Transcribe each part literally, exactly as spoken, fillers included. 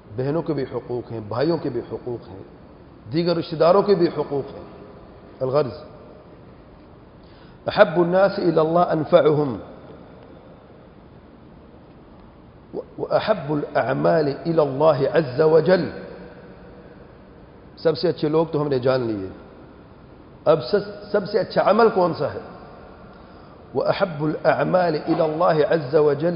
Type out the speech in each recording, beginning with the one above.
بہنوں کے بھی حقوق ہیں، بھائیوں کے بھی حقوق ہیں، دیگر رشتہ داروں کے بھی حقوق ہیں۔ الغرض احب الناس الى اللہ انفعهم واحب الاعمال الى اللہ عز وجل۔ سب سے اچھے لوگ تو ہم نے جان لیے، اب سب سے اچھا عمل کون سا ہے؟ واحب الاعمال الى اللہ عز وجل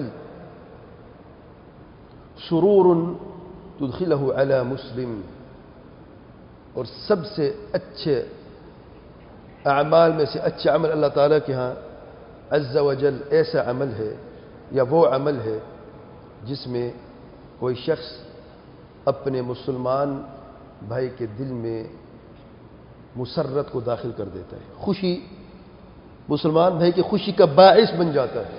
سرور تدخلہ علی مسلم، اور سب سے اچھے اعمال میں سے اچھا عمل اللہ تعالیٰ کے ہاں عز وجل ایسا عمل ہے یا وہ عمل ہے جس میں کوئی شخص اپنے مسلمان بھائی کے دل میں مسرت کو داخل کر دیتا ہے، خوشی، مسلمان بھائی کی خوشی کا باعث بن جاتا ہے۔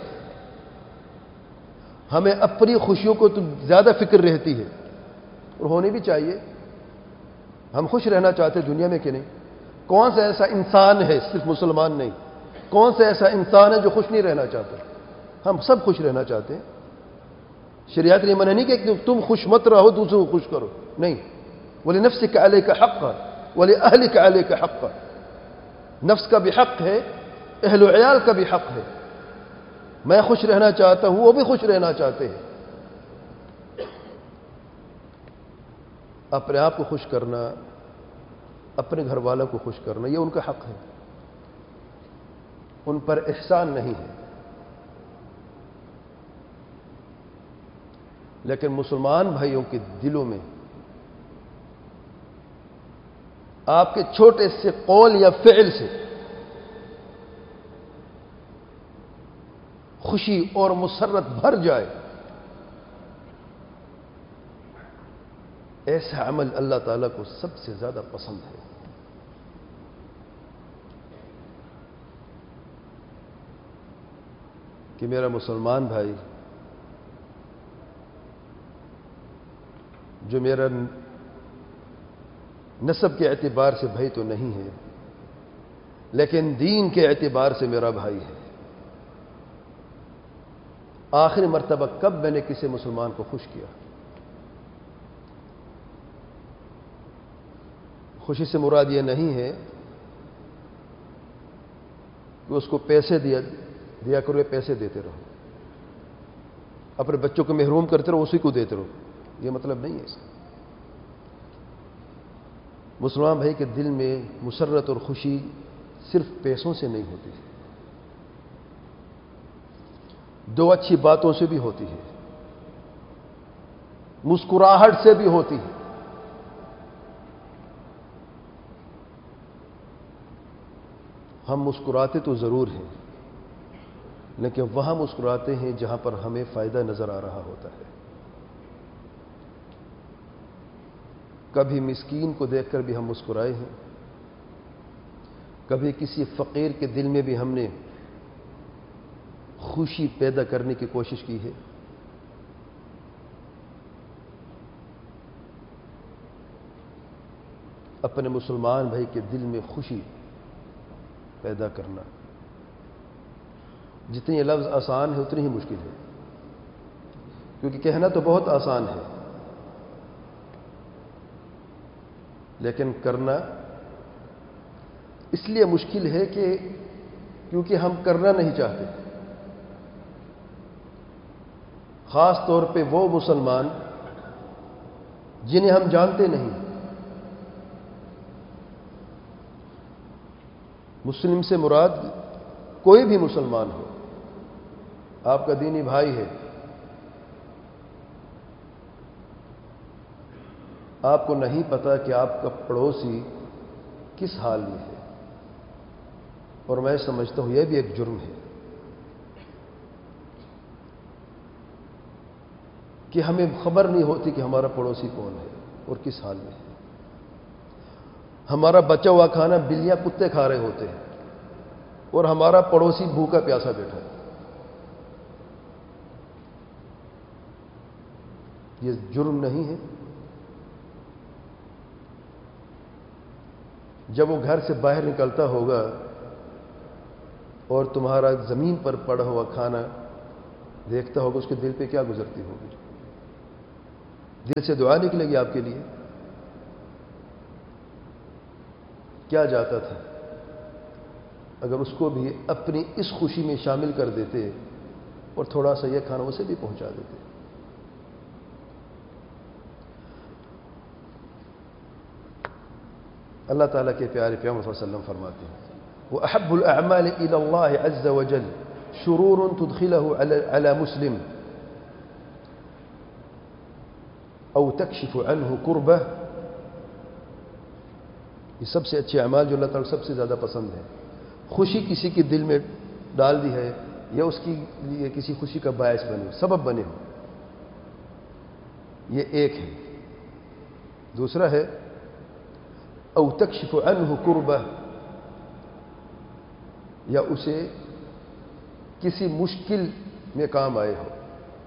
ہمیں اپنی خوشیوں کو تو زیادہ فکر رہتی ہے، اور ہونی بھی چاہیے، ہم خوش رہنا چاہتے ہیں دنیا میں کہ نہیں؟ کون سا ایسا انسان ہے، صرف مسلمان نہیں، کون سا ایسا انسان ہے جو خوش نہیں رہنا چاہتا؟ ہم سب خوش رہنا چاہتے ہیں۔ شریعت نے منع نہیں کہ تم خوش مت رہو، دوسروں کو خوش کرو، نہیں۔ وَلِنَفْسِكَ عَلَيْكَ حَقًّا وَلِأَهْلِكَ عَلَيْكَ حَقًّا، نفس کا بھی حق ہے، اہل و عیال کا بھی حق ہے۔ میں خوش رہنا چاہتا ہوں، وہ بھی خوش رہنا چاہتے ہیں۔ اپنے آپ کو خوش کرنا، اپنے گھر والوں کو خوش کرنا، یہ ان کا حق ہے، ان پر احسان نہیں ہے۔ لیکن مسلمان بھائیوں کے دلوں میں آپ کے چھوٹے سے قول یا فعل سے خوشی اور مسرت بھر جائے، ایسا عمل اللہ تعالیٰ کو سب سے زیادہ پسند ہے۔ کہ میرا مسلمان بھائی جو میرا نسب کے اعتبار سے بھائی تو نہیں ہے، لیکن دین کے اعتبار سے میرا بھائی ہے۔ آخری مرتبہ کب میں نے کسی مسلمان کو خوش کیا؟ خوشی سے مراد یہ نہیں ہے کہ اس کو پیسے دیا دیا کرو، پیسے دیتے رہو، اپنے بچوں کو محروم کرتے رہو، اسی کو دیتے رہو، یہ مطلب نہیں ہے اس کا۔ مسلمان بھائی کے دل میں مسرت اور خوشی صرف پیسوں سے نہیں ہوتی، دو اچھی باتوں سے بھی ہوتی ہے، مسکراہٹ سے بھی ہوتی ہے۔ ہم مسکراتے تو ضرور ہیں، لیکن وہاں مسکراتے ہیں جہاں پر ہمیں فائدہ نظر آ رہا ہوتا ہے۔ کبھی مسکین کو دیکھ کر بھی ہم مسکرائے ہیں، کبھی کسی فقیر کے دل میں بھی ہم نے خوشی پیدا کرنے کی کوشش کی ہے۔ اپنے مسلمان بھائی کے دل میں خوشی پیدا کرنا، جتنی لفظ آسان ہے اتنی ہی مشکل ہے، کیونکہ کہنا تو بہت آسان ہے، لیکن کرنا اس لیے مشکل ہے کہ کیونکہ ہم کرنا نہیں چاہتے۔ خاص طور پہ وہ مسلمان جنہیں ہم جانتے نہیں۔ مسلم سے مراد کوئی بھی مسلمان ہو، آپ کا دینی بھائی ہے، آپ کو نہیں پتا کہ آپ کا پڑوسی کس حال میں ہے، اور میں سمجھتا ہوں یہ بھی ایک جرم ہے کہ ہمیں خبر نہیں ہوتی کہ ہمارا پڑوسی کون ہے اور کس حال میں ہے۔ ہمارا بچا ہوا کھانا بلیاں کتے کھا رہے ہوتے ہیں اور ہمارا پڑوسی بھوکا پیاسا بیٹھا ہے۔ یہ جرم نہیں ہے؟ جب وہ گھر سے باہر نکلتا ہوگا اور تمہارا زمین پر پڑا ہوا کھانا دیکھتا ہوگا، اس کے دل پہ کیا گزرتی ہوگی؟ دل سے دعا نکلے گی آپ کے لیے؟ کیا جاتا تھا اگر اس کو بھی اپنی اس خوشی میں شامل کر دیتے اور تھوڑا سا یہ کھانا اسے بھی پہنچا دیتے۔ اللہ تعالیٰ کے پیارے پیغمبر صلی اللہ علیہ وسلم فرماتے ہیں وَأَحَبُّ الْأَعْمَالِ إِلَى اللَّهِ عَزَّ وَجَلَّ شُرُورٌ تُدْخِلَهُ عَلَى مسلم أو تكشف عنه كربة۔ یہ سب سے اچھے اعمال جو اللہ تعالیٰ سب سے زیادہ پسند ہیں، خوشی کسی کے دل میں ڈال دی ہے یا اس کی لیے کسی خوشی کا باعث بنے، سبب بنے ہو، یہ ایک ہے۔ دوسرا ہے او تکشف عنہ کربہ، یا اسے کسی مشکل میں کام آئے ہو،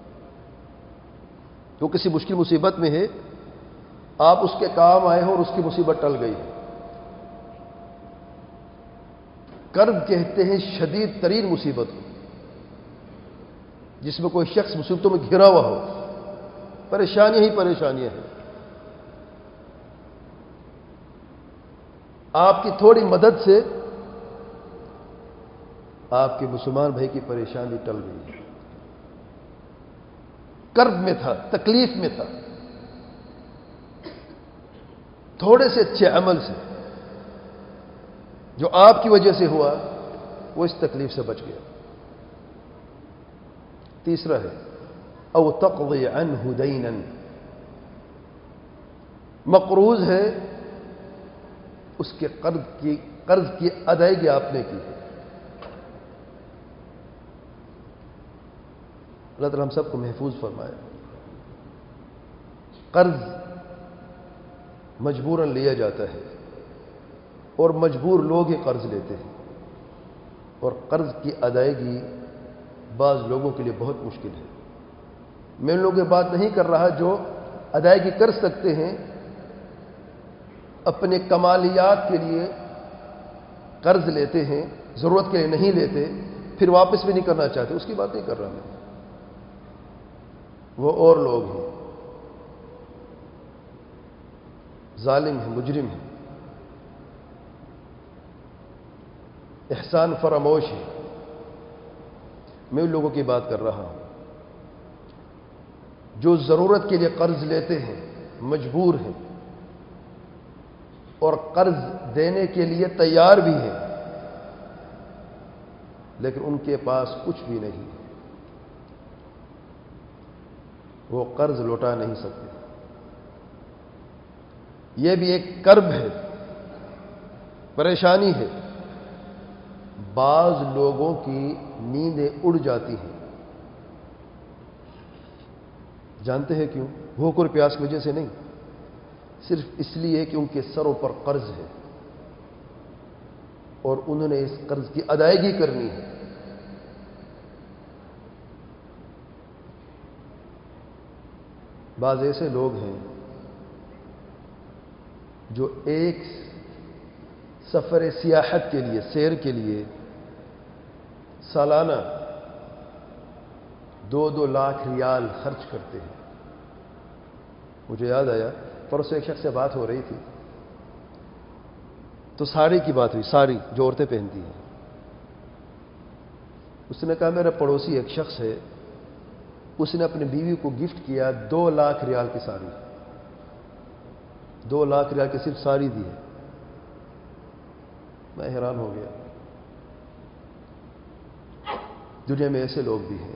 تو کسی مشکل مصیبت میں ہے، آپ اس کے کام آئے ہو اور اس کی مصیبت ٹل گئی ہے۔ کرب کہتے ہیں شدید ترین مصیبت ہو جس میں کوئی شخص مصیبتوں میں گھرا ہوا ہو، پریشانیاں ہی پریشانیاں ہیں، آپ کی تھوڑی مدد سے آپ کے مسلمان بھائی کی پریشانی ٹل گئی ہے۔ کرب میں تھا، تکلیف میں تھا، تھوڑے سے اچھے عمل سے جو آپ کی وجہ سے ہوا وہ اس تکلیف سے بچ گیا۔ تیسرا ہے او تقضی عنہ دینا، مقروض ہے، اس کے قرض کی قرض کی ادائیگی آپ نے کی ہے۔ اللہ تعالیٰ ہم سب کو محفوظ فرمائے۔ قرض مجبوراً لیا جاتا ہے اور مجبور لوگ ہی قرض لیتے ہیں، اور قرض کی ادائیگی بعض لوگوں کے لیے بہت مشکل ہے۔ میں ان لوگوں کی بات نہیں کر رہا جو ادائیگی کر سکتے ہیں، اپنے کمالیات کے لیے قرض لیتے ہیں، ضرورت کے لیے نہیں لیتے، پھر واپس بھی نہیں کرنا چاہتے، اس کی بات نہیں کر رہا میں، وہ اور لوگ ہیں، ظالم ہیں، مجرم ہیں، احسان فراموش ہے۔ میں ان لوگوں کی بات کر رہا ہوں جو ضرورت کے لیے قرض لیتے ہیں، مجبور ہیں اور قرض دینے کے لیے تیار بھی ہیں، لیکن ان کے پاس کچھ بھی نہیں، وہ قرض لوٹا نہیں سکتے۔ یہ بھی ایک کرب ہے، پریشانی ہے۔ بعض لوگوں کی نیندیں اڑ جاتی ہیں، جانتے ہیں کیوں؟ بھوک اور پیاس کی وجہ سے نہیں، صرف اس لیے کہ ان کے سروں پر قرض ہے اور انہوں نے اس قرض کی ادائیگی کرنی ہے۔ بعض ایسے لوگ ہیں جو ایک سفر سیاحت کے لیے، سیر کے لیے سالانہ دو دو لاکھ ریال خرچ کرتے ہیں۔ مجھے یاد آیا پرسوں ایک شخص سے بات ہو رہی تھی تو ساڑی کی بات ہوئی، ساڑی جو عورتیں پہنتی ہیں۔ اس نے کہا میرا پڑوسی ایک شخص ہے، اس نے اپنی بیوی کو گفٹ کیا دو لاکھ ریال کی ساڑی، دو لاکھ ریال کی صرف ساڑی دی ہے۔ میں حیران ہو گیا۔ دنیا میں ایسے لوگ بھی ہیں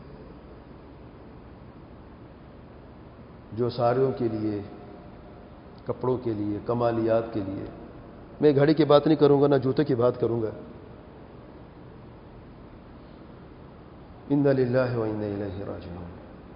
جو ساڑیوں کے لیے، کپڑوں کے لیے، کمالیات کے لیے، میں گھڑی کی بات نہیں کروں گا، نہ جوتے کی بات کروں گا۔ انا للہ و انا الیہ راجعون۔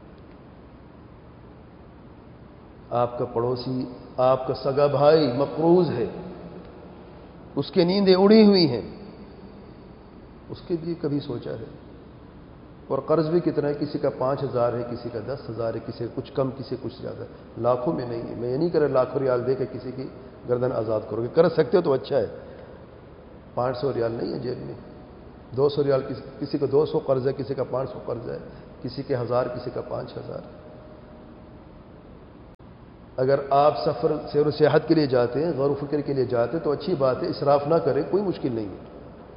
آپ کا پڑوسی، آپ کا سگا بھائی مقروض ہے، اس کی نیندیں اڑی ہوئی ہیں، اس کے لیے کبھی سوچا ہے؟ اور قرض بھی کتنا ہے، کسی کا پانچ ہزار ہے، کسی کا دس ہزار ہے، کسی کا کچھ کم، کسی کا کچھ زیادہ، لاکھوں میں نہیں ہے۔ میں یہ نہیں کر رہا لاکھوں ریال دے کے کسی کی گردن آزاد کرو گے، کر سکتے ہو تو اچھا ہے۔ پانچ سو ریال نہیں ہے جیب میں، دو سو ریال، کسی کا دو سو قرض ہے، کسی کا پانچ سو قرض ہے، کسی کے ہزار، کسی کا پانچ ہزار۔ اگر آپ سفر سیر و سیاحت کے لیے جاتے ہیں، غور و فکر کے لیے جاتے ہیں تو اچھی بات ہے، اسراف نہ کریں، کوئی مشکل نہیں ہے۔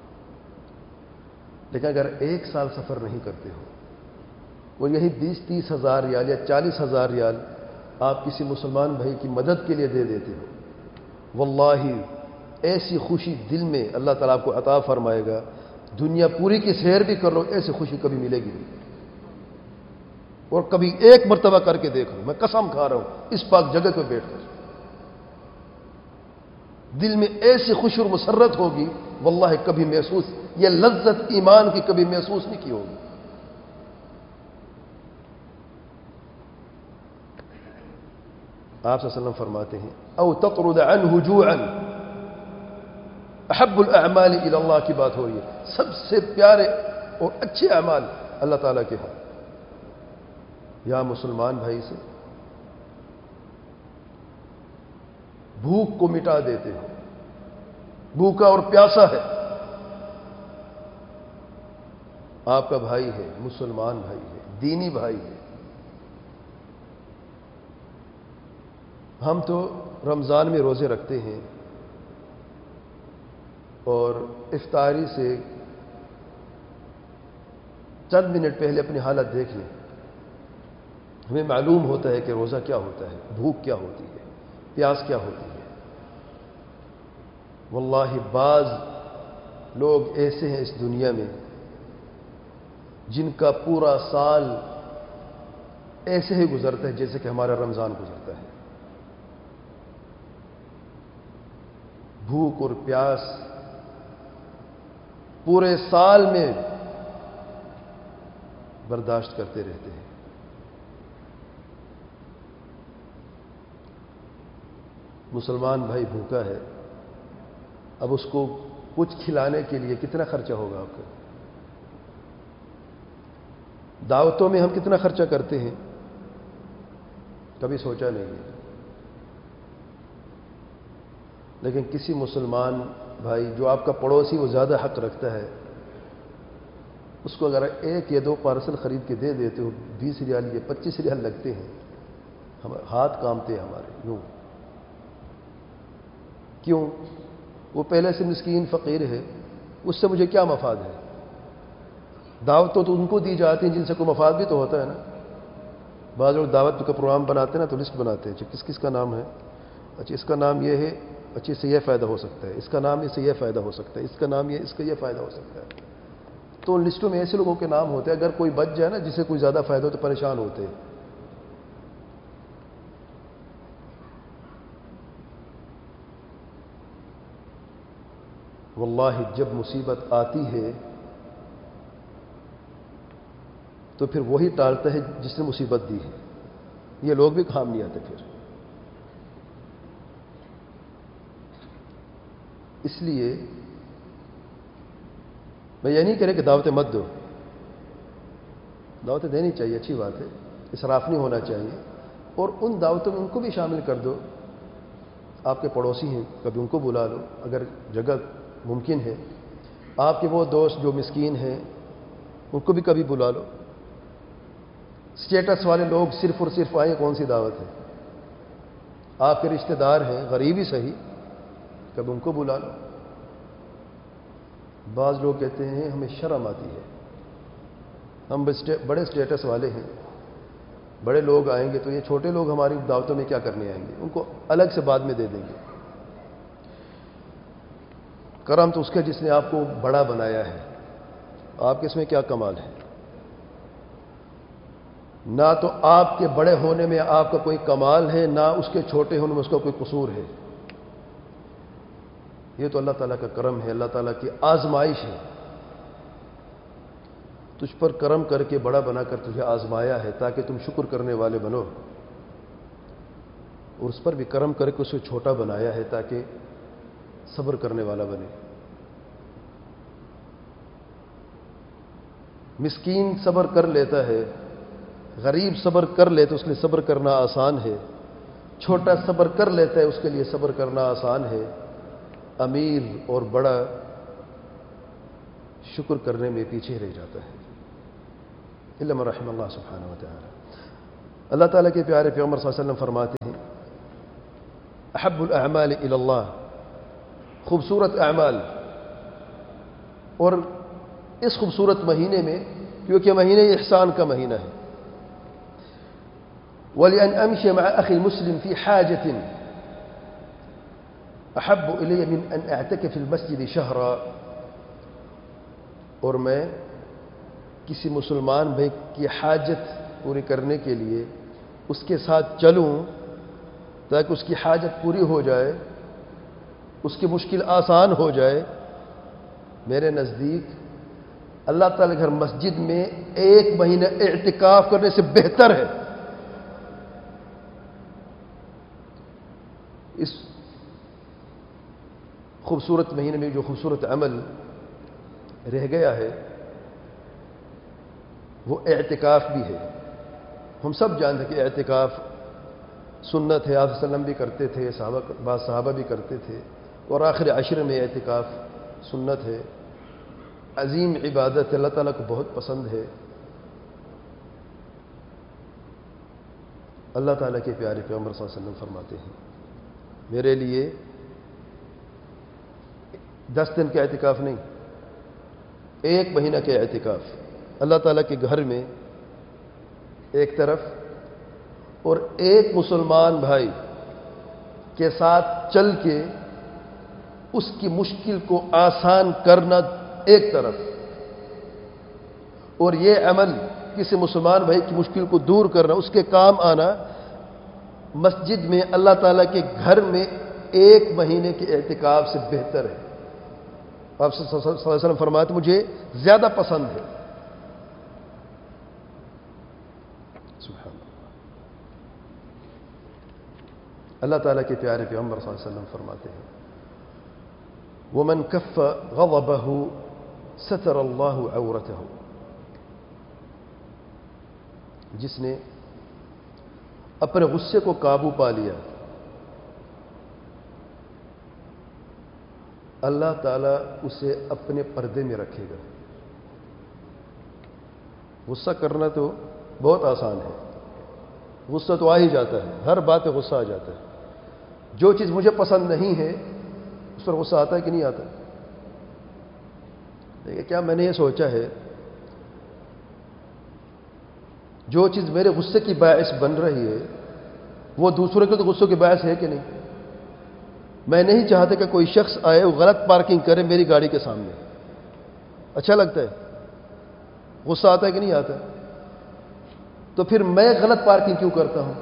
لیکن اگر ایک سال سفر نہیں کرتے ہو اور یہی بیس تیس ہزار ریال یا چالیس ہزار ریال آپ کسی مسلمان بھائی کی مدد کے لیے دے دیتے ہو، واللہ ایسی خوشی دل میں اللہ تعالیٰ آپ کو عطا فرمائے گا، دنیا پوری کی سیر بھی کر لو ایسی خوشی کبھی ملے گی نہیں۔ اور کبھی ایک مرتبہ کر کے دیکھ لو، میں قسم کھا رہا ہوں اس پاک جگہ پہ بیٹھ کر دل میں ایسی خوشی اور مسرت ہوگی، واللہ کبھی محسوس، یہ لذت ایمان کی کبھی محسوس نہیں کی ہوگی۔ آپ صلی اللہ علیہ وسلم فرماتے ہیں او تطرد عنہ جوعا، احب الاعمال الی اللہ کی بات ہو رہی ہے، سب سے پیارے اور اچھے اعمال اللہ تعالیٰ کے ہاں یا مسلمان بھائی سے بھوک کو مٹا دیتے ہو، بھوکا اور پیاسا ہے، آپ کا بھائی ہے، مسلمان بھائی ہے، دینی بھائی ہے۔ ہم تو رمضان میں روزے رکھتے ہیں اور افطاری سے چند منٹ پہلے اپنی حالت دیکھ لیں، ہمیں معلوم ہوتا ہے کہ روزہ کیا ہوتا ہے، بھوک کیا ہوتی ہے، پیاس کیا ہوتی ہے۔ واللہ بعض لوگ ایسے ہیں اس دنیا میں جن کا پورا سال ایسے ہی گزرتا ہے جیسے کہ ہمارا رمضان گزرتا ہے، بھوک اور پیاس پورے سال میں برداشت کرتے رہتے ہیں۔ مسلمان بھائی بھوکا ہے، اب اس کو کچھ کھلانے کے لیے کتنا خرچہ ہوگا آپ کا؟ دعوتوں میں ہم کتنا خرچہ کرتے ہیں، کبھی سوچا نہیں ہے۔ لیکن کسی مسلمان بھائی جو آپ کا پڑوسی وہ زیادہ حق رکھتا ہے، اس کو اگر ایک یا دو پارسل خرید کے دے دیتے ہو، بیس ریال یا پچیس ریال لگتے ہیں، ہم ہاتھ کامتے ہیں ہمارے، یوں کیوں؟ وہ پہلے سے مسکین فقیر ہے، اس سے مجھے کیا مفاد ہے؟ دعوت تو ان کو دی جاتی ہیں جن سے کوئی مفاد بھی تو ہوتا ہے نا۔ بعض لوگ دعوت کا پروگرام بناتے ہیں نا تو لسٹ بناتے ہیں، اچھا کس کس کا نام ہے، اچھا اس کا نام یہ ہے، اچھا اس سے یہ فائدہ ہو سکتا ہے، اس کا نام اس سے یہ فائدہ ہو سکتا ہے، اس کا نام یہ، اس کا یہ فائدہ ہو سکتا ہے۔ تو لسٹوں میں ایسے لوگوں کے نام ہوتے ہیں، اگر کوئی بچ جائے نا جسے کوئی زیادہ فائدہ ہو تو پریشان ہوتے ہیں۔ واللہ جب مصیبت آتی ہے تو پھر وہی ٹالتا ہے جس نے مصیبت دی ہے، یہ لوگ بھی کام نہیں آتے پھر۔ اس لیے میں یہ نہیں کہہ رہا کہ دعوتیں مت دو، دعوتیں دینی چاہیے، اچھی بات ہے، اسراف نہیں ہونا چاہیے، اور ان دعوتوں میں ان کو بھی شامل کر دو۔ آپ کے پڑوسی ہیں، کبھی ان کو بلا لو اگر جگہ ممکن ہے، آپ کے وہ دوست جو مسکین ہیں ان کو بھی کبھی بلا لو۔ سٹیٹس والے لوگ صرف اور صرف آئیں، کون سی دعوت ہے؟ آپ کے رشتہ دار ہیں، غریب ہی صحیح، کبھی ان کو بلا لو۔ بعض لوگ کہتے ہیں ہمیں شرم آتی ہے، ہم بڑے سٹیٹس والے ہیں، بڑے لوگ آئیں گے تو یہ چھوٹے لوگ ہماری دعوتوں میں کیا کرنے آئیں گے، ان کو الگ سے بعد میں دے دیں گے۔ کرم تو اس کا جس نے آپ کو بڑا بنایا ہے، آپ کے اس میں کیا کمال ہے؟ نہ تو آپ کے بڑے ہونے میں آپ کا کوئی کمال ہے، نہ اس کے چھوٹے ہونے میں اس کا کوئی قصور ہے۔ یہ تو اللہ تعالیٰ کا کرم ہے، اللہ تعالیٰ کی آزمائش ہے، تجھ پر کرم کر کے بڑا بنا کر تجھے آزمایا ہے تاکہ تم شکر کرنے والے بنو، اور اس پر بھی کرم کر کے اسے چھوٹا بنایا ہے تاکہ صبر کرنے والا بنے۔ مسکین صبر کر لیتا ہے، غریب صبر کر لیتا، اس کے لیے صبر کرنا آسان ہے، چھوٹا صبر کر لیتا ہے، اس کے لیے صبر کرنا آسان ہے، امیر اور بڑا شکر کرنے میں پیچھے رہ جاتا ہے۔ الا من رحم اللہ سبحانہ و تعالی۔ اللہ تعالیٰ کے پیارے پیغمبر صلی اللہ علیہ وسلم فرماتے ہیں احب الاعمال الی اللہ، خوبصورت اعمال. اور اس خوبصورت مہینے میں، کیونکہ مہینہ احسان کا مہینہ ہے، وَلِأَنْ أَمْشِيَ مَعَ أَخِي الْمُسْلِمِ فِي حَاجَةٍ أَحَبُّ إِلَيَّ مِنْ أَنْ أَعْتَكِفَ فِي الْمَسْجِدِ شَهْرًا. اور میں کسی مسلمان بھائی کی حاجت پوری کرنے کے لیے اس کے ساتھ چلوں تاکہ اس کی حاجت پوری ہو جائے، اس کی مشکل آسان ہو جائے، میرے نزدیک اللہ تعالی کے گھر مسجد میں ایک مہینہ اعتکاف کرنے سے بہتر ہے. اس خوبصورت مہینے میں جو خوبصورت عمل رہ گیا ہے وہ اعتکاف بھی ہے. ہم سب جانتے ہیں کہ اعتکاف سنت ہے، آپ صلی اللہ علیہ وسلم بھی کرتے تھے، صحابہ بعض صحابہ بھی کرتے تھے، اور آخر عشر میں اعتکاف سنت ہے. عظیم عبادت اللہ تعالیٰ کو بہت پسند ہے. اللہ تعالیٰ کے پیارے پیغمبر صلی اللہ علیہ وسلم فرماتے ہیں میرے لیے دس دن کا اعتکاف نہیں، ایک مہینہ کے اعتکاف اللہ تعالیٰ کے گھر میں ایک طرف، اور ایک مسلمان بھائی کے ساتھ چل کے اس کی مشکل کو آسان کرنا ایک طرف، اور یہ عمل کسی مسلمان بھائی کی مشکل کو دور کرنا، اس کے کام آنا، مسجد میں اللہ تعالیٰ کے گھر میں ایک مہینے کے اعتکاف سے بہتر ہے. آپ صلی اللہ علیہ وسلم فرماتے مجھے زیادہ پسند ہے. سبحان اللہ. اللہ تعالیٰ کے پیارے پیغمبر صلی اللہ علیہ وسلم فرماتے ہیں وَمَنْ كَفَّ غَضَبَهُ سَتَرَ اللَّهُ عَوْرَتَهُ. جس نے اپنے غصے کو قابو پا لیا، اللہ تعالیٰ اسے اپنے پردے میں رکھے گا. غصہ کرنا تو بہت آسان ہے، غصہ تو آ ہی جاتا ہے، ہر بات پہ غصہ آ جاتا ہے. جو چیز مجھے پسند نہیں ہے اس پر غصہ آتا ہے کہ نہیں آتا؟ دیکھیں کیا میں نے یہ سوچا ہے جو چیز میرے غصے کی باعث بن رہی ہے وہ دوسروں کے تو غصوں کی باعث ہے کہ نہیں؟ میں نہیں چاہتا کہ کوئی شخص آئے وہ غلط پارکنگ کرے میری گاڑی کے سامنے. اچھا لگتا ہے؟ غصہ آتا ہے کہ نہیں آتا؟ تو پھر میں غلط پارکنگ کیوں کرتا ہوں؟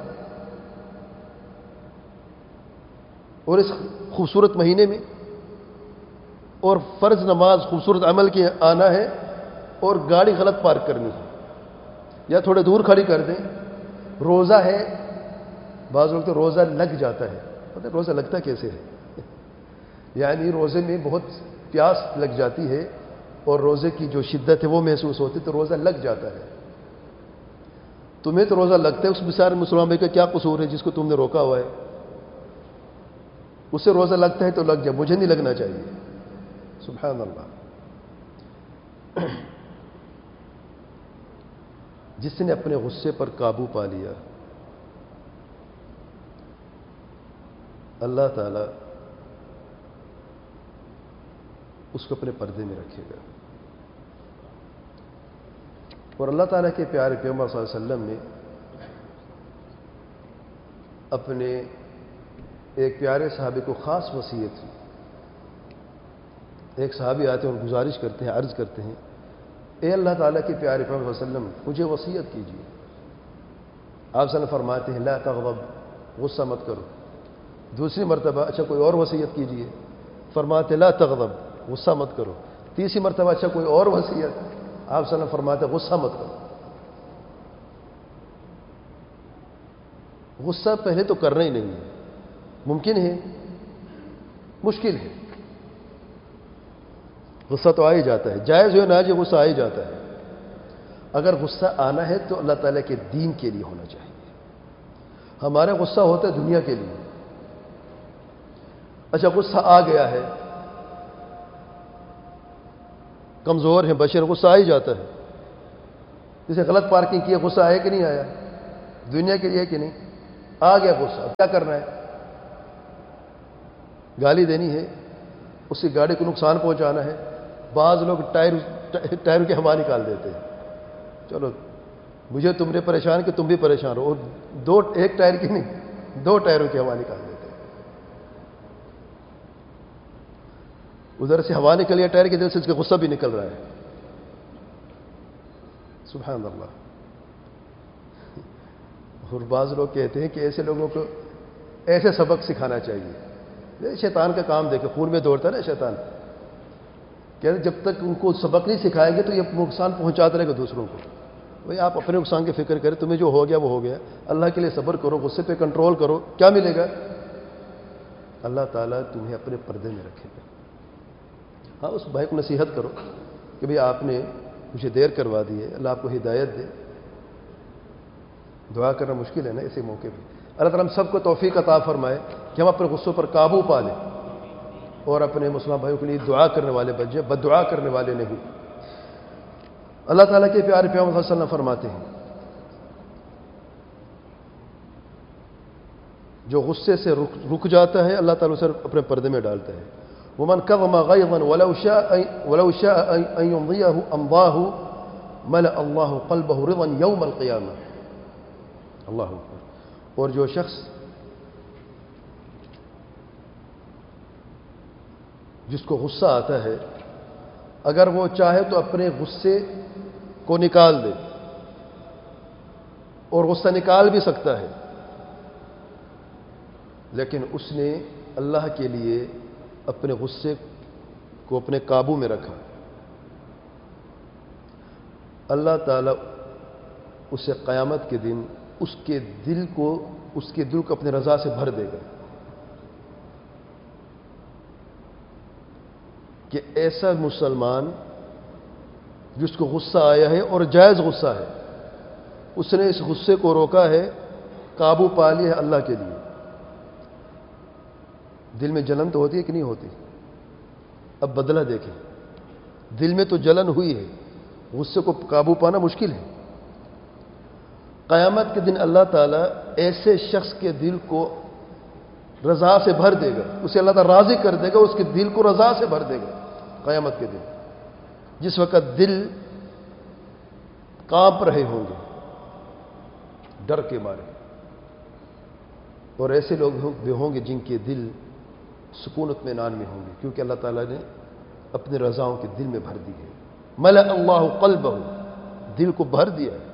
اور اس خوبصورت مہینے میں اور فرض نماز خوبصورت عمل کے آنا ہے اور گاڑی غلط پارک کرنی ہے، یا تھوڑے دور کھڑی کر دیں. روزہ ہے، بعض لوگ تو روزہ لگ جاتا ہے. پتہ روزہ لگتا کیسے ہے؟ یعنی روزے میں بہت پیاس لگ جاتی ہے اور روزے کی جو شدت ہے وہ محسوس ہوتی ہے تو روزہ لگ جاتا ہے. تمہیں تو روزہ لگتا ہے، اس بیچارے مسلمان بھائی کا کیا قصور ہے جس کو تم نے روکا ہوا ہے؟ اسے روزہ لگتا ہے تو لگ جائے، مجھے نہیں لگنا چاہیے. سبحان اللہ. جس نے اپنے غصے پر قابو پا لیا اللہ تعالی اس کو اپنے پردے میں رکھے گا. اور اللہ تعالیٰ کے پیارے پیغمبر صلی اللہ علیہ وسلم نے اپنے ایک پیارے صحابی کو خاص وصیت کی. ایک صحابی آتے ہیں اور گزارش کرتے ہیں، عرض کرتے ہیں اے اللہ تعالیٰ کے پیارے پیغمبر صلی اللہ علیہ وسلم مجھے وصیت کیجیے. آپ صلی اللہ علیہ وسلم فرماتے ہیں لا تغضب، غصہ مت کرو. دوسری مرتبہ اچھا کوئی اور وصیت کیجیے، فرماتے لا تغضب، غصہ مت کرو. تیسری مرتبہ اچھا کوئی اور وصیت، آپ صلی اللہ علیہ وسلم فرماتے غصہ مت کرو. غصہ پہلے تو کرنا ہی نہیں ہے، ممکن ہے، مشکل ہے. غصہ تو آ ہی جاتا ہے، جائز ہو ناجائز غصہ آ ہی جاتا ہے. اگر غصہ آنا ہے تو اللہ تعالیٰ کے دین کے لیے ہونا چاہیے. ہمارا غصہ ہوتا ہے دنیا کے لیے. اچھا غصہ آ گیا ہے، کمزور ہے بشر، غصہ آ ہی جاتا ہے. جسے غلط پارکنگ کیا غصہ آیا کہ نہیں آیا؟ دنیا کے لیے کہ نہیں؟ آ گیا غصہ، اب کیا کرنا ہے؟ گالی دینی ہے، اس کی گاڑی کو نقصان پہنچانا ہے، بعض لوگ ٹائر ٹائر کی ہوا نکال دیتے ہیں، چلو مجھے تم نے پریشان کہ تم بھی پریشان ہو، اور دو ایک ٹائر کی نہیں دو ٹائروں کی ہوا نکال دیتے ہیں۔ ادھر سے ہوا نکل گیا ٹائر کے دل سے، اس کا غصہ بھی نکل رہا ہے، سبحان اللہ۔ اور بعض لوگ کہتے ہیں کہ ایسے لوگوں کو ایسے سبق سکھانا چاہیے، شیطان کا کام دیکھے، خون میں دوڑتا ہے نا شیطان، کہ جب تک ان کو سبق نہیں سکھائیں گے تو یہ نقصان پہنچاتا رہے گا دوسروں کو۔ بھائی آپ اپنے نقصان کی فکر کریں، تمہیں جو ہو گیا وہ ہو گیا، اللہ کے لیے صبر کرو، غصے پہ کنٹرول کرو، کیا ملے گا؟ اللہ تعالیٰ تمہیں اپنے پردے میں رکھے گا۔ ہاں اس بھائی کو نصیحت کرو کہ بھئی آپ نے مجھے دیر کروا دی ہے، اللہ آپ کو ہدایت دے۔ دعا کرنا مشکل ہے نا ایسے موقع پہ۔ اللہ تعالیٰ ہم سب کو توفیق عطا فرمائے کہ ہم اپنے غصوں پر قابو پا لیں اور اپنے مسلمان بھائیوں کے لیے دعا کرنے والے بن جائیں، بد دعا کرنے والے نہیں۔ اللہ تعالیٰ کے پیارے پیغمبر صلی اللہ علیہ وسلم فرماتے ہیں جو غصے سے رک, رک جاتا ہے اللہ تعالیٰ اسے اپنے پردے میں ڈالتا ہے۔ وَمَنْ كَظَمَ غَيْظًا وَلَوْ شَاءَ وَلَوْ شَاءَ أَن يُمْضِيَهُ أَمْضَاهُ مَلَأَ اللَّهُ قَلْبَهُ رِضًا يَوْمَ الْقِيَامَةِ۔ اللہ اکبر۔ اور جو شخص جس کو غصہ آتا ہے اگر وہ چاہے تو اپنے غصے کو نکال دے، اور غصہ نکال بھی سکتا ہے، لیکن اس نے اللہ کے لیے اپنے غصے کو اپنے قابو میں رکھا، اللہ تعالیٰ اسے قیامت کے دن اس کے دل کو اس کے دل کو اپنے رضا سے بھر دے گا کہ ایسا مسلمان جس کو غصہ آیا ہے اور جائز غصہ ہے، اس نے اس غصے کو روکا ہے، قابو پا لیا ہے اللہ کے لیے۔ دل میں جلن تو ہوتی ہے کہ نہیں ہوتی؟ اب بدلہ دیکھیں، دل میں تو جلن ہوئی ہے، غصے کو قابو پانا مشکل ہے۔ قیامت کے دن اللہ تعالیٰ ایسے شخص کے دل کو رضا سے بھر دے گا، اسے اللہ تعالیٰ راضی کر دے گا، اس کے دل کو رضا سے بھر دے گا قیامت کے دن، جس وقت دل کانپ رہے ہوں گے ڈر کے مارے، اور ایسے لوگ بھی ہوں گے جن کے دل سکون اطمینان میں ہوں گے، کیونکہ اللہ تعالیٰ نے اپنے رضاؤں کے دل میں بھر دی ہے۔ ملأ اللہ قلبہ، دل کو بھر دیا ہے۔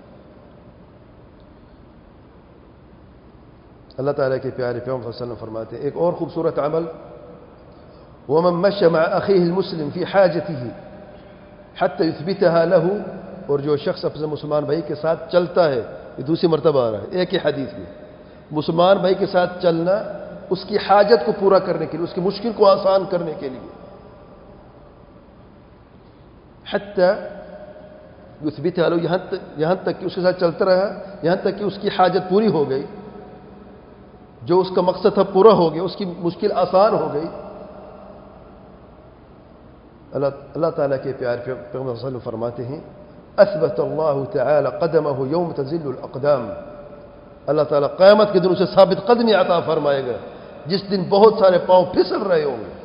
اللہ تعالیٰ کے پیارے پیغمبر صلی اللہ علیہ وسلم فرماتے ہیں ایک اور خوبصورت عمل، وَمَن مَشَّ مَعَ أَخِيهِ الْمُسْلِمِ فِي حَاجَتِهِ حَتَّى يُثْبِتَهَا لَهُ، اور جو شخص اپنے مسلمان بھائی کے ساتھ چلتا ہے، یہ دوسری مرتبہ آ رہا ہے ایک ہی حدیث میں، مسلمان بھائی کے ساتھ چلنا اس کی حاجت کو پورا کرنے کے لیے، اس کی مشکل کو آسان کرنے کے لیے، حَتَّى يُثْبِتَهَا لَهُ، یہاں تک یہاں تک کہ اس کے ساتھ چلتا رہا، یہاں تک کہ اس کی حاجت پوری ہو گئی، جو اس کا مقصد تھا پورا ہو گیا، اس کی مشکل آسان ہو گئی۔ اللہ اللہ تعالیٰ کے پیارے پیغمبر صلی اللہ علیہ وسلم فرماتے ہیں اثبت اللہ تعالی قدمہ یوم تزل الاقدام، اللہ تعالیٰ قیامت کے دن اسے ثابت قدمی عطا فرمائے گا جس دن بہت سارے پاؤں پھسل رہے ہوں گے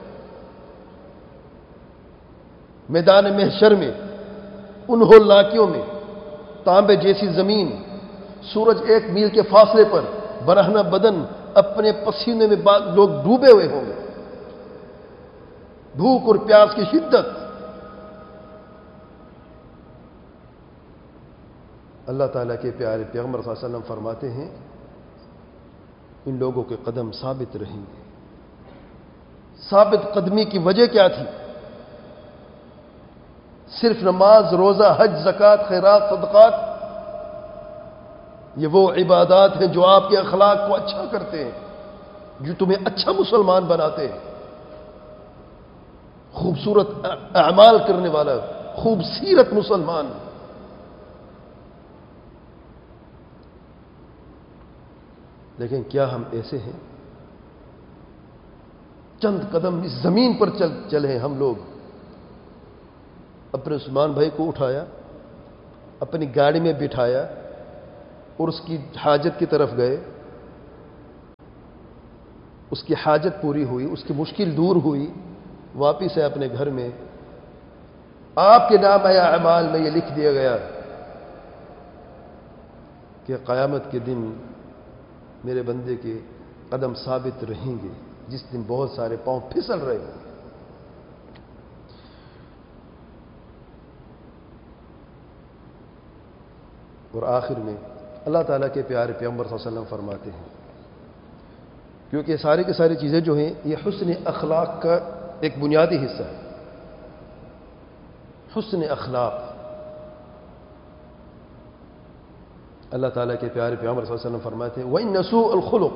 میدان محشر میں، ان ہولناکیوں میں، تانبے جیسی زمین، سورج ایک میل کے فاصلے پر، برہنہ بدن، اپنے پسینے میں لوگ ڈوبے ہوئے ہوں گے، بھوک اور پیاس کی شدت۔ اللہ تعالیٰ کے پیارے پیغمبر صلی اللہ علیہ وسلم فرماتے ہیں ان لوگوں کے قدم ثابت رہیں گے۔ ثابت قدمی کی وجہ کیا تھی؟ صرف نماز، روزہ، حج، زکوٰۃ، خیرات، صدقات، یہ وہ عبادات ہیں جو آپ کے اخلاق کو اچھا کرتے ہیں، جو تمہیں اچھا مسلمان بناتے ہیں، خوبصورت اعمال کرنے والا، خوبصورت مسلمان۔ لیکن کیا ہم ایسے ہیں؟ چند قدم اس زمین پر چل چلے ہم لوگ، اپنے عثمان بھائی کو اٹھایا، اپنی گاڑی میں بٹھایا اور اس کی حاجت کی طرف گئے، اس کی حاجت پوری ہوئی، اس کی مشکل دور ہوئی، واپس ہے اپنے گھر میں، آپ کے نام یا اعمال میں یہ لکھ دیا گیا کہ قیامت کے دن میرے بندے کے قدم ثابت رہیں گے، جس دن بہت سارے پاؤں پھسل رہے ہوں گے۔ اور آخر میں اللہ تعالیٰ کے پیارے پیغمبر صلی اللہ علیہ وسلم فرماتے ہیں، کیونکہ ساری کی ساری چیزیں جو ہیں یہ حسن اخلاق کا ایک بنیادی حصہ ہے۔ حسن اخلاق، اللہ تعالیٰ کے پیارے پیغمبر صلی اللہ علیہ وسلم فرماتے ہیں وَإِنَّ سُوءَ الْخُلُقِ،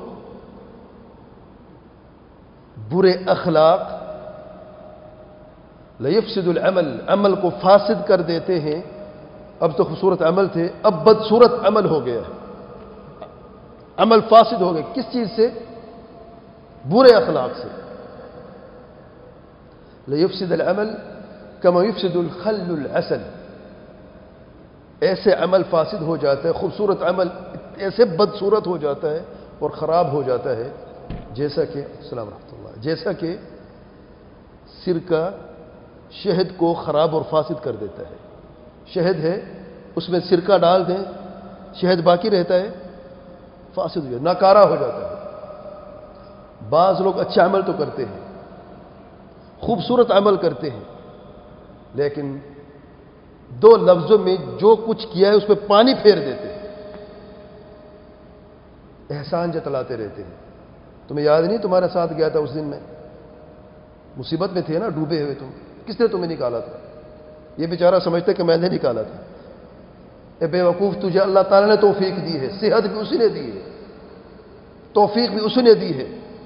برے اخلاق لَيُفْسِدُ الْعَمَلِ، عمل کو فاسد کر دیتے ہیں۔ اب تو خوبصورت عمل تھے، اب بدصورت عمل ہو گیا ہے، عمل فاسد ہو گیا۔ کس چیز سے؟ برے اخلاق سے۔ لَيُفْسِدَ الْعَمَلِ كَمَا يُفْسِدُ الْخَلُّ الْعَسَلَ، ایسے عمل فاسد ہو جاتا ہے، خوبصورت عمل ایسے بدصورت ہو جاتا ہے اور خراب ہو جاتا ہے، جیسا کہ السلام ورحمۃ اللہ جیسا کہ سرکہ شہد کو خراب اور فاسد کر دیتا ہے۔ شہد ہے، اس میں سرکہ ڈال دیں، شہد باقی رہتا ہے، فاسد ہو جاتا ہے، ناکارہ ہو جاتا ہے۔ بعض لوگ اچھا عمل تو کرتے ہیں، خوبصورت عمل کرتے ہیں، لیکن دو لفظوں میں جو کچھ کیا ہے اس پہ پانی پھیر دیتے ہیں، احسان جتلاتے رہتے ہیں۔ تمہیں یاد نہیں تمہارے ساتھ گیا تھا اس دن میں، مصیبت میں تھے نا، ڈوبے ہوئے تم، کس نے تمہیں نکالا تھا؟ یہ بیچارہ سمجھتا کہ میں نے نکالا تھا۔ اے بے وقوف، تجھے اللہ تعالیٰ نے توفیق دی ہے، صحت بھی اسی نے دی ہے، توفیق بھی اسی نے دی ہے۔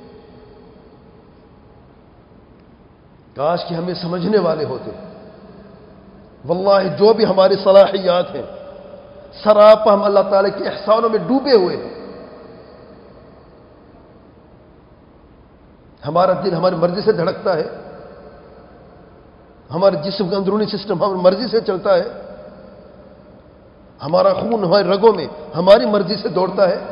کاش کہ ہمیں سمجھنے والے ہوتے۔ واللہ جو بھی ہماری صلاحیات ہیں سراپا ہم اللہ تعالیٰ کے احسانوں میں ڈوبے ہوئے ہیں۔ ہمارا دل ہماری مرضی سے دھڑکتا ہے، ہمارے جسم کا اندرونی سسٹم ہماری مرضی سے چلتا ہے، ہمارا خون ہماری رگوں میں ہماری مرضی سے دوڑتا ہے،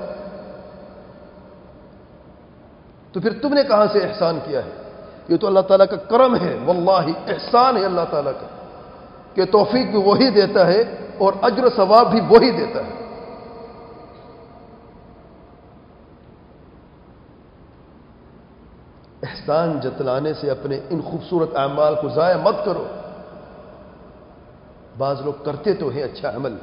تو پھر تم نے کہاں سے احسان کیا ہے؟ یہ تو اللہ تعالیٰ کا کرم ہے، واللہ احسان ہے اللہ تعالیٰ کا کہ توفیق بھی وہی دیتا ہے اور اجر و ثواب بھی وہی دیتا ہے۔ احسان جتلانے سے اپنے ان خوبصورت اعمال کو ضائع مت کرو۔ بعض لوگ کرتے تو ہیں اچھا عمل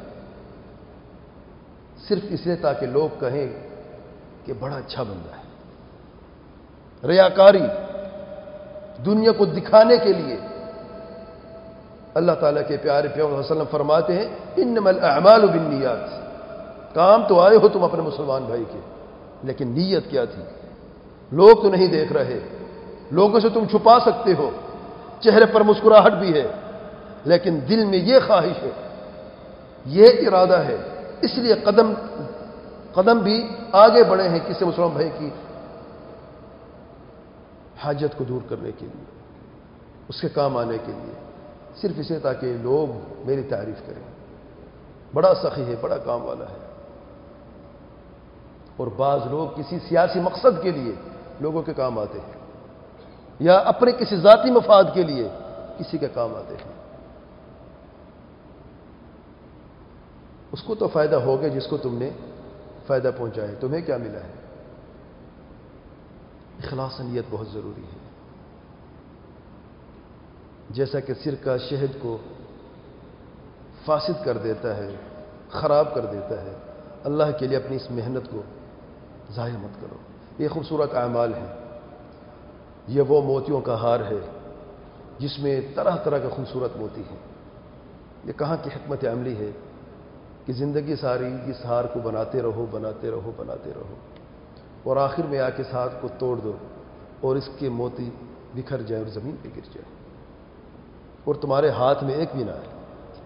صرف اس لیے تاکہ لوگ کہیں کہ بڑا اچھا بندہ ہے، ریاکاری، دنیا کو دکھانے کے لیے۔ اللہ تعالیٰ کے پیارے پیغمبر صلی اللہ علیہ وسلم فرماتے ہیں انما الاعمال بالنیات، کام تو آئے ہو تم اپنے مسلمان بھائی کے، لیکن نیت کیا تھی؟ لوگ تو نہیں دیکھ رہے، لوگوں سے تم چھپا سکتے ہو، چہرے پر مسکراہٹ بھی ہے، لیکن دل میں یہ خواہش ہے، یہ ارادہ ہے، اس لیے قدم قدم بھی آگے بڑھے ہیں کسی مسلمان بھائی کی حاجت کو دور کرنے کے لیے، اس کے کام آنے کے لیے، صرف اسے تاکہ لوگ میری تعریف کریں، بڑا سخی ہے، بڑا کام والا ہے۔ اور بعض لوگ کسی سیاسی مقصد کے لیے لوگوں کے کام آتے ہیں، یا اپنے کسی ذاتی مفاد کے لیے کسی کے کام آتے ہیں۔ اس کو تو فائدہ ہو گیا جس کو تم نے فائدہ پہنچایا، تمہیں کیا ملا ہے؟ اخلاص نیت بہت ضروری ہے۔ جیسا کہ سرکہ شہد کو فاسد کر دیتا ہے، خراب کر دیتا ہے، اللہ کے لیے اپنی اس محنت کو ضائع مت کرو۔ یہ خوبصورت اعمال ہیں، یہ وہ موتیوں کا ہار ہے جس میں طرح طرح کے خوبصورت موتی ہیں۔ یہ کہاں کی حکمت عملی ہے کہ زندگی ساری اس ہار کو بناتے رہو بناتے رہو بناتے رہو، اور آخر میں آ کے اس ہار کو توڑ دو اور اس کے موتی بکھر جائے اور زمین پہ گر جائے، اور تمہارے ہاتھ میں ایک بھی نہ آئے۔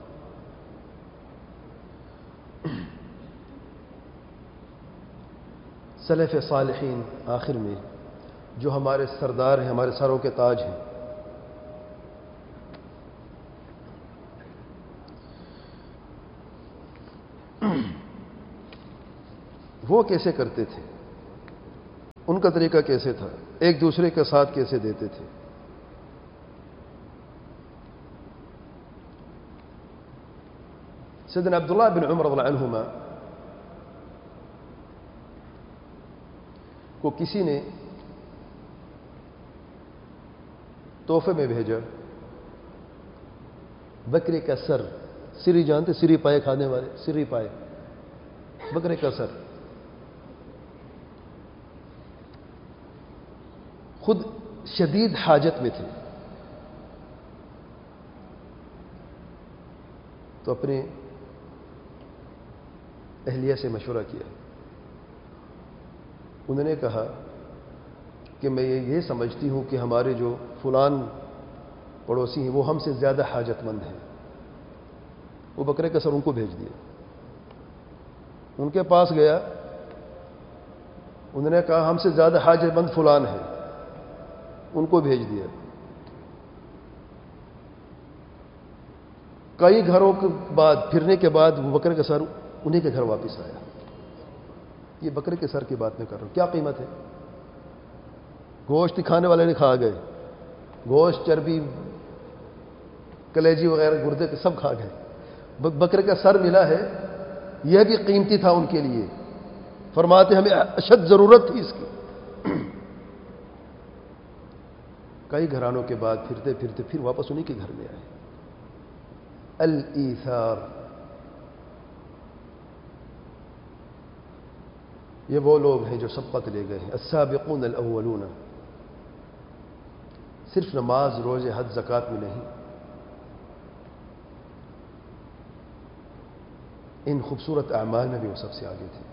سلف صالحین آخر میں جو ہمارے سردار ہیں، ہمارے سروں کے تاج ہیں، وہ کیسے کرتے تھے؟ ان کا طریقہ کیسے تھا، ایک دوسرے کا ساتھ کیسے دیتے تھے. سیدنا عبداللہ بن عمر رضی اللہ عنہما کو کسی نے تحفے میں بھیجا بکرے کا سر. سری جانتے، سری پائے کھانے والے، سری پائے، بکرے کا سر. خود شدید حاجت میں تھے تو اپنے اہلیہ سے مشورہ کیا. انہوں نے کہا کہ میں یہ سمجھتی ہوں کہ ہمارے جو فلان پڑوسی ہیں وہ ہم سے زیادہ حاجت مند ہیں. وہ بکرے کا سر ان کو بھیج دیا. ان کے پاس گیا، انہوں نے کہا ہم سے زیادہ حاجت مند فلان ہے، ان کو بھیج دیا. کئی گھروں کے بعد پھرنے کے بعد وہ بکرے کا سر انہیں کے گھر واپس آیا. یہ بکرے کے سر کی بات میں کر رہا ہوں. کیا قیمت ہے؟ گوشت کھانے والے نے کھا گئے، گوشت، چربی، کلیجی وغیرہ، گردے کے سب کھا گئے. بکرے کا سر ملا ہے، یہ بھی قیمتی تھا ان کے لیے. فرماتے ہمیں اشد ضرورت تھی اس کی. کئی گھرانوں کے بعد پھرتے پھرتے پھر واپس انہیں کے گھر میں آئے. الایثار، یہ وہ لوگ ہیں جو سبقت لے گئے ہیں. السابقون الاولون. صرف نماز، روزے، حج، زکوٰۃ میں نہیں، ان خوبصورت اعمال میں بھی وہ سب سے آگے تھے.